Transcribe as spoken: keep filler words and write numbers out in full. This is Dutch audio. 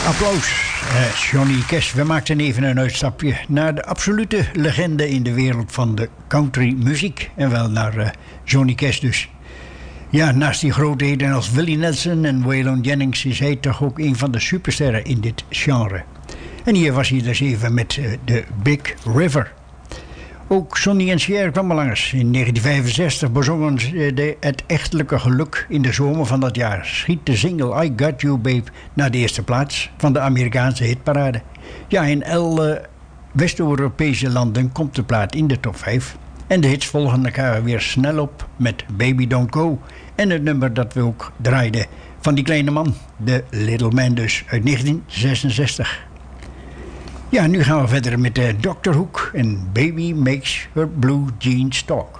Applaus. Uh, Johnny Cash. We maakten even een uitstapje naar de absolute legende in de wereld van de countrymuziek. En wel naar uh, Johnny Cash dus. Ja, naast die grootheden als Willie Nelson en Waylon Jennings is hij toch ook een van de supersterren in dit genre. En hier was hij dus even met uh, de Big River. Ook Sonny en Cher kwam langs. In negentien vijfenzestig bezongen ze de, het echtelijke geluk in de zomer van dat jaar. Schiet de single I Got You Babe naar de eerste plaats van de Amerikaanse hitparade. Ja, in alle West-Europese landen komt de plaat in de top vijf. En de hits volgen elkaar weer snel op met Baby Don't Go. En het nummer dat we ook draaiden van die kleine man, de Little Man dus, uit negentien zesenzestig. Ja, nu gaan we verder met de doctor Hook en Baby Makes Her Blue Jeans Talk.